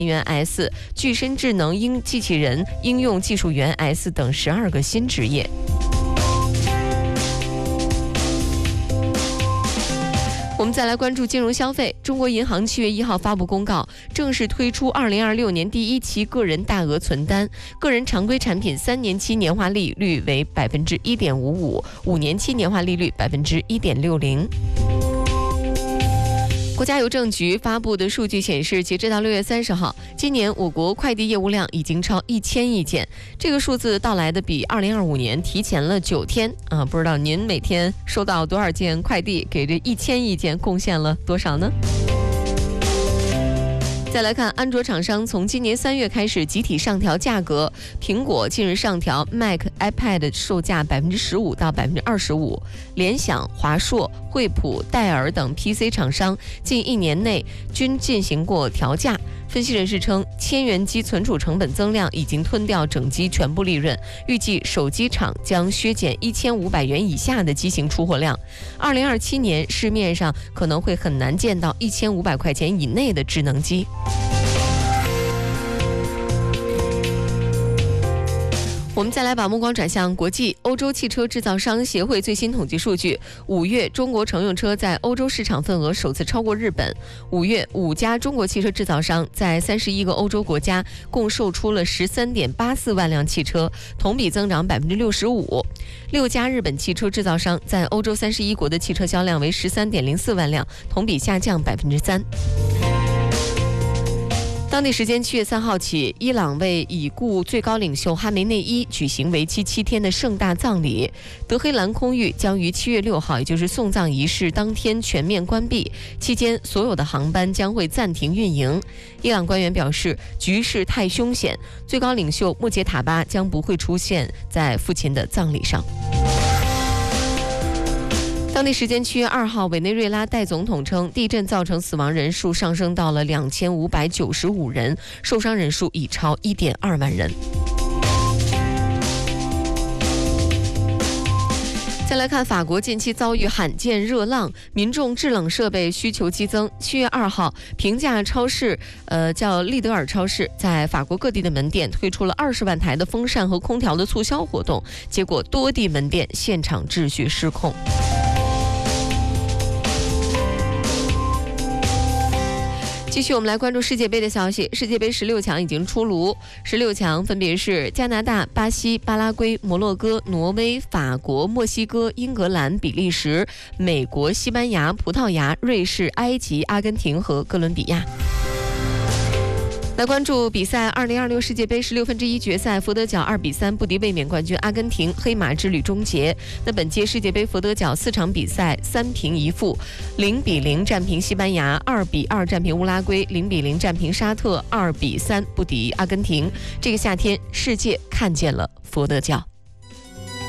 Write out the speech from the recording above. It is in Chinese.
员 S、具身智能机器人应用技术员 S 等12个新职业。我们再来关注金融消费。中国银行7月1号发布公告，正式推出2026年第一期个人大额存单，个人常规产品3年期年化利率为1.55%，5年期年化利率1.60%。国家邮政局发布的数据显示，截止到6月30号，今年我国快递业务量已经超1000亿件，这个数字到来的比2025年提前了9天啊！不知道您每天收到多少件快递，给这1000亿件贡献了多少呢？再来看，安卓厂商从今年3月开始集体上调价格，苹果近日上调 Mac、iPad 售价15%到25%，联想、华硕、惠普、戴尔等 PC 厂商近1年内均进行过调价。分析人士称，1000元机存储成本增量已经吞掉整机全部利润，预计手机厂将削减1500元以下的机型出货量。2027年市面上可能会很难见到1500块钱以内的智能机。我们再来把目光转向国际。欧洲汽车制造商协会最新统计数据，5月中国乘用车在欧洲市场份额首次超过日本。5月5家中国汽车制造商在31个欧洲国家共售出了13.84万辆汽车，同比增长65%。6家日本汽车制造商在欧洲31国的汽车销量为13.04万辆，同比下降3%。当地时间7月3号起，伊朗为已故最高领袖哈梅内伊举行为期7天的盛大葬礼。德黑兰空域将于7月6号，也就是送葬仪式当天全面关闭，期间所有的航班将会暂停运营。伊朗官员表示，局势太凶险，最高领袖穆杰塔巴将不会出现在父亲的葬礼上。当地时间7月2号，委内瑞拉代总统称，地震造成死亡人数上升到了2595人，受伤人数已超1.2万人。再来看法国近期遭遇罕见热浪，民众制冷设备需求激增。7月2号，平价超市叫利德尔超市，在法国各地的门店推出了20万台的风扇和空调的促销活动，结果多地门店现场秩序失控。继续，我们来关注世界杯的消息。世界杯16强已经出炉，16强分别是加拿大、巴西、巴拉圭、摩洛哥、挪威、法国、墨西哥、英格兰、比利时、美国、西班牙、葡萄牙、瑞士、埃及、阿根廷和哥伦比亚。来关注比赛，2026世界杯16分之一决赛，佛得角2比3不敌卫冕冠军阿根廷，黑马之旅终结。那本届世界杯佛得角4场比赛3平1负，0比0战平西班牙，2比2战平乌拉圭，0比0战平沙特，2比3不敌阿根廷。这个夏天，世界看见了佛得角。